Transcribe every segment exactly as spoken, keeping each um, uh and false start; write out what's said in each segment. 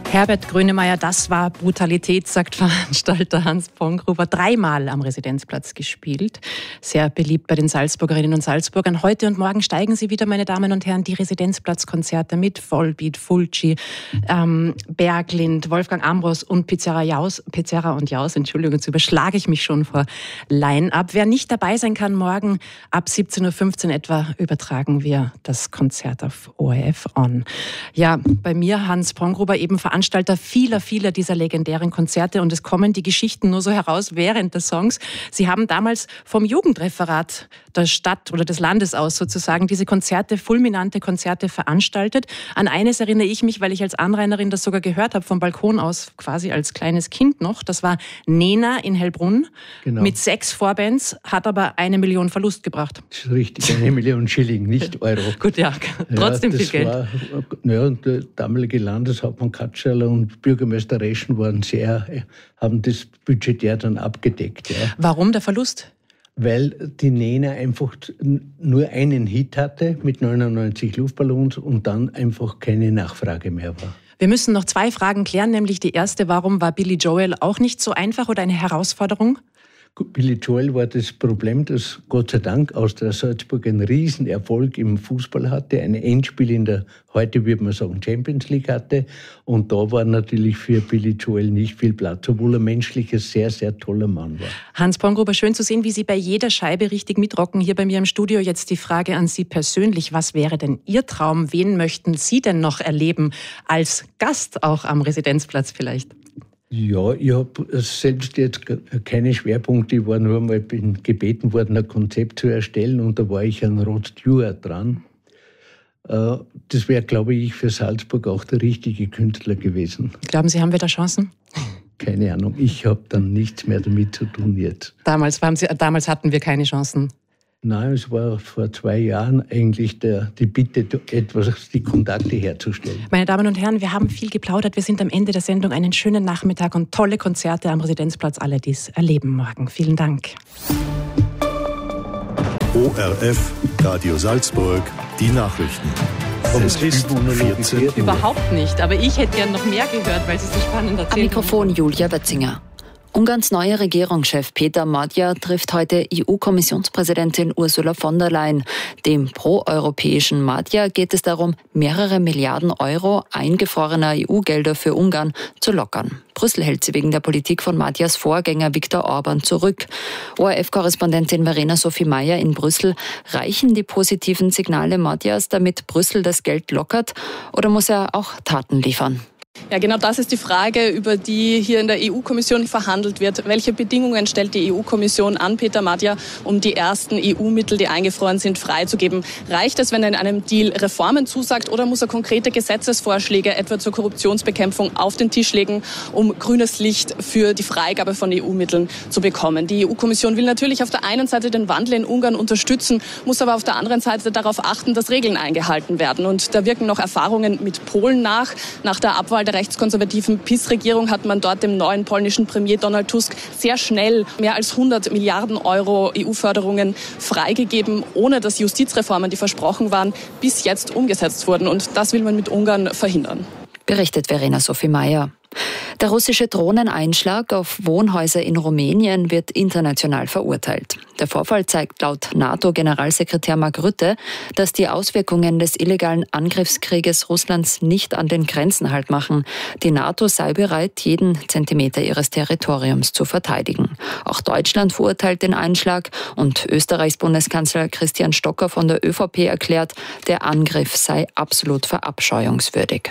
Herbert Grönemeyer, das war Brutalität, sagt Veranstalter Hans Pongruber. Dreimal am Residenzplatz gespielt. Sehr beliebt bei den Salzburgerinnen und Salzburgern. Heute und morgen steigen sie wieder, meine Damen und Herren, die Residenzplatzkonzerte mit Volbeat, Fulci, ähm, Berglind, Wolfgang Ambros und Pizarra, Jaus, Pizarra und Jaus. Entschuldigung, jetzt überschlage ich mich schon vor Line-Up. Wer nicht dabei sein kann, morgen ab siebzehn Uhr fünfzehn etwa übertragen wir das Konzert auf O R F On. Ja, bei mir Hans Pongruber, eben Veranstalter Veranstalter vieler, vieler dieser legendären Konzerte, und es kommen die Geschichten nur so heraus während des Songs. Sie haben damals vom Jugendreferat der Stadt oder des Landes aus sozusagen diese Konzerte, fulminante Konzerte veranstaltet. An eines erinnere ich mich, weil ich als Anrainerin das sogar gehört habe, vom Balkon aus, quasi als kleines Kind noch. Das war Nena in Hellbrunn, genau, mit sechs Vorbands, hat aber eine Million Verlust gebracht. Das ist richtig, eine Million Schilling, nicht Euro. Gut, ja, trotzdem ja, viel Geld. War, ja, und der damalige Landeshauptmann Katscher und Bürgermeister Reschen waren sehr, haben das budgetär dann abgedeckt. Ja. Warum der Verlust? Weil die Nena einfach nur einen Hit hatte mit neunundneunzig Luftballons und dann einfach keine Nachfrage mehr war. Wir müssen noch zwei Fragen klären, nämlich die erste, warum war Billy Joel auch nicht so einfach oder eine Herausforderung? Billy Joel war das Problem, dass Gott sei Dank Austria Salzburg einen Riesenerfolg im Fußball hatte, ein Endspiel in der, heute würde man sagen, Champions League hatte. Und da war natürlich für Billy Joel nicht viel Platz, obwohl er menschlich ein sehr, sehr toller Mann war. Hans Pongruber, schön zu sehen, wie Sie bei jeder Scheibe richtig mitrocken. Hier bei mir im Studio jetzt die Frage an Sie persönlich. Was wäre denn Ihr Traum? Wen möchten Sie denn noch erleben als Gast auch am Residenzplatz vielleicht? Ja, ich habe selbst jetzt keine Schwerpunkte. Ich war nur mal gebeten worden, ein Konzept zu erstellen, und da war ich an Rod Stewart dran. Das wäre, glaube ich, für Salzburg auch der richtige Künstler gewesen. Glauben Sie, haben wir da Chancen? Keine Ahnung. Ich habe dann nichts mehr damit zu tun jetzt. Damals, waren Sie, damals hatten wir keine Chancen. Nein, es war vor zwei Jahren eigentlich der, die Bitte, etwas, die Kontakte herzustellen. Meine Damen und Herren, wir haben viel geplaudert. Wir sind am Ende der Sendung. Einen schönen Nachmittag und tolle Konzerte am Residenzplatz. Alle dies erleben morgen. Vielen Dank. O R F, Radio Salzburg, die Nachrichten. Es ist vierzehn Uhr. Überhaupt nicht, aber ich hätte gern noch mehr gehört, weil Sie so spannend erzählen. Am Mikrofon Julia Wetzinger. Ungarns neuer Regierungschef Peter Magyar trifft heute E U-Kommissionspräsidentin Ursula von der Leyen. Dem proeuropäischen Magyar geht es darum, mehrere Milliarden Euro eingefrorener E U-Gelder für Ungarn zu lockern. Brüssel hält sie wegen der Politik von Magyars Vorgänger Viktor Orban zurück. O R F-Korrespondentin Verena Sophie Meyer in Brüssel. Reichen die positiven Signale Magyars, damit Brüssel das Geld lockert, oder muss er auch Taten liefern? Ja, genau das ist die Frage, über die hier in der E U-Kommission verhandelt wird. Welche Bedingungen stellt die E U-Kommission an Peter Magyar, um die ersten E U-Mittel, die eingefroren sind, freizugeben? Reicht es, wenn er in einem Deal Reformen zusagt, oder muss er konkrete Gesetzesvorschläge etwa zur Korruptionsbekämpfung auf den Tisch legen, um grünes Licht für die Freigabe von E U-Mitteln zu bekommen? Die E U-Kommission will natürlich auf der einen Seite den Wandel in Ungarn unterstützen, muss aber auf der anderen Seite darauf achten, dass Regeln eingehalten werden. Und da wirken noch Erfahrungen mit Polen nach. Nach der Abwahl der rechtskonservativen P I S-Regierung hat man dort dem neuen polnischen Premier Donald Tusk sehr schnell mehr als hundert Milliarden Euro E U-Förderungen freigegeben, ohne dass Justizreformen, die versprochen waren, bis jetzt umgesetzt wurden. Und das will man mit Ungarn verhindern. Berichtet Verena Sophie Meyer. Der russische Drohneneinschlag auf Wohnhäuser in Rumänien wird international verurteilt. Der Vorfall zeigt laut NATO-Generalsekretär Mark Rutte, dass die Auswirkungen des illegalen Angriffskrieges Russlands nicht an den Grenzen Halt machen. Die NATO sei bereit, jeden Zentimeter ihres Territoriums zu verteidigen. Auch Deutschland verurteilt den Einschlag, und Österreichs Bundeskanzler Christian Stocker von der ÖVP erklärt, der Angriff sei absolut verabscheuungswürdig.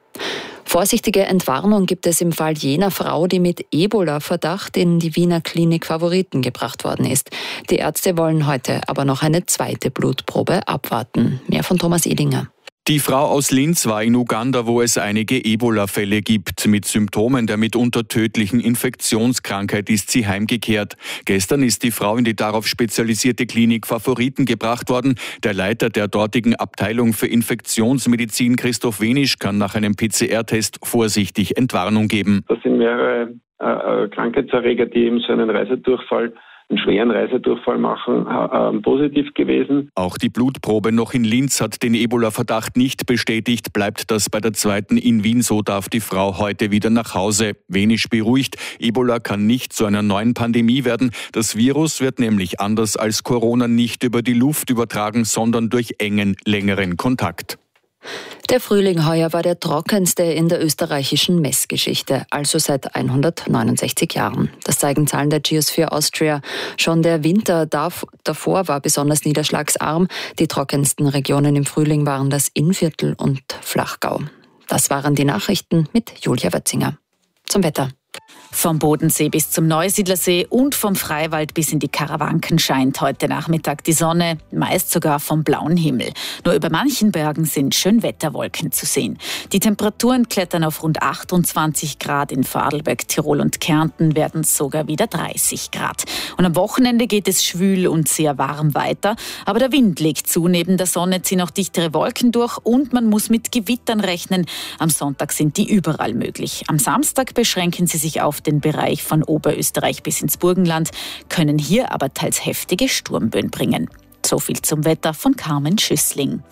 Vorsichtige Entwarnung gibt es im Fall jener Frau, die mit Ebola-Verdacht in die Wiener Klinik Favoriten gebracht worden ist. Die Ärzte wollen heute aber noch eine zweite Blutprobe abwarten. Mehr von Thomas Edinger. Die Frau aus Linz war in Uganda, wo es einige Ebola-Fälle gibt. Mit Symptomen der mitunter tödlichen Infektionskrankheit ist sie heimgekehrt. Gestern ist die Frau in die darauf spezialisierte Klinik Favoriten gebracht worden. Der Leiter der dortigen Abteilung für Infektionsmedizin, Christoph Wenisch, kann nach einem P C R-Test vorsichtig Entwarnung geben. Das sind mehrere äh, Krankheitserreger, die eben so einen Reisedurchfall einen schweren Reisedurchfall machen, äh, positiv gewesen. Auch die Blutprobe noch in Linz hat den Ebola-Verdacht nicht bestätigt. Bleibt das bei der zweiten in Wien, so darf die Frau heute wieder nach Hause. Wenig beruhigt. Ebola kann nicht zu einer neuen Pandemie werden. Das Virus wird nämlich anders als Corona nicht über die Luft übertragen, sondern durch engen, längeren Kontakt. Der Frühling heuer war der trockenste in der österreichischen Messgeschichte, also seit hundertneunundsechzig Jahren. Das zeigen Zahlen der Geosphere Austria. Schon der Winter davor war besonders niederschlagsarm. Die trockensten Regionen im Frühling waren das Innviertel und Flachgau. Das waren die Nachrichten mit Julia Wötzinger. Zum Wetter. Vom Bodensee bis zum Neusiedlersee und vom Freiwald bis in die Karawanken scheint heute Nachmittag die Sonne, meist sogar vom blauen Himmel. Nur über manchen Bergen sind Schönwetterwolken zu sehen. Die Temperaturen klettern auf rund achtundzwanzig Grad. In Vorarlberg, Tirol und Kärnten werden es sogar wieder dreißig Grad. Und am Wochenende geht es schwül und sehr warm weiter. Aber der Wind legt zu. Neben der Sonne ziehen auch dichtere Wolken durch und man muss mit Gewittern rechnen. Am Sonntag sind die überall möglich. Am Samstag beschränken sie sich auf den Bereich von Oberösterreich bis ins Burgenland, können hier aber teils heftige Sturmböen bringen. So viel zum Wetter von Carmen Schüssling.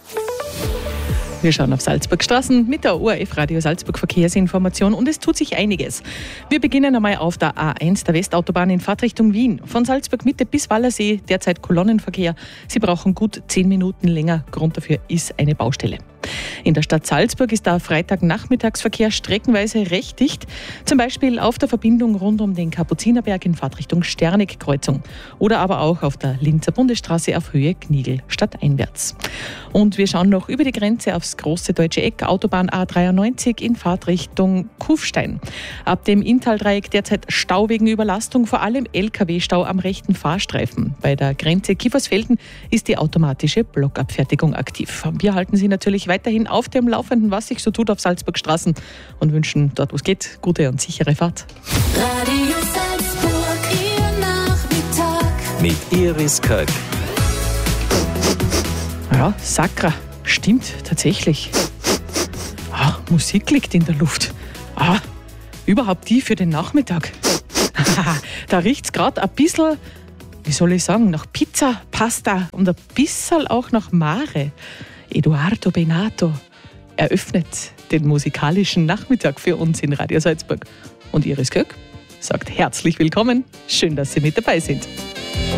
Wir schauen auf Salzburg Straßen mit der O R F Radio Salzburg Verkehrsinformation und es tut sich einiges. Wir beginnen einmal auf der A eins der Westautobahn in Fahrtrichtung Wien. Von Salzburg Mitte bis Wallersee derzeit Kolonnenverkehr. Sie brauchen gut zehn Minuten länger. Grund dafür ist eine Baustelle. In der Stadt Salzburg ist der Freitagnachmittagsverkehr streckenweise recht dicht. Zum Beispiel auf der Verbindung rund um den Kapuzinerberg in Fahrtrichtung Sterneck-Kreuzung. Oder aber auch auf der Linzer Bundesstraße auf Höhe Kniegel stadteinwärts. Und wir schauen noch über die Grenze aufs große deutsche Eck, Autobahn A dreiundneunzig in Fahrtrichtung Kufstein. Ab dem Inntaldreieck derzeit Stau wegen Überlastung, vor allem L K W-Stau am rechten Fahrstreifen. Bei der Grenze Kiefersfelden ist die automatische Blockabfertigung aktiv. Wir halten Sie natürlich weiterhin auf dem Laufenden, was sich so tut auf Salzburg Straßen und wünschen dort, wo es geht, gute und sichere Fahrt. Radio Salzburg, Ihr Nachmittag. Mit Iris Köck. Ja, Sakra. Stimmt, tatsächlich. Ah, Musik liegt in der Luft. Ah, überhaupt die für den Nachmittag. Da riecht es gerade ein bisschen, wie soll ich sagen, nach Pizza, Pasta und ein bisschen auch nach Mare. Edoardo Benato eröffnet den musikalischen Nachmittag für uns in Radio Salzburg. Und Iris Köck sagt herzlich willkommen. Schön, dass Sie mit dabei sind.